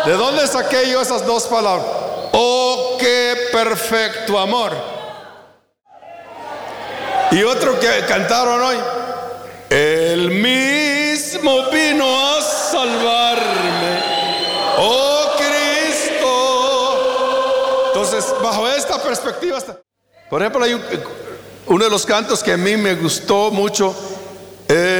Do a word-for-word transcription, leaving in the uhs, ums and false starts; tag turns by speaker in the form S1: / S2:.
S1: ¿De dónde saqué yo esas dos palabras? Oh, qué perfecto amor. Y otro que cantaron hoy: el mismo vino a salvarme, oh Cristo. Entonces, bajo esta perspectiva, por ejemplo, hay un, uno de los cantos que a mí me gustó mucho.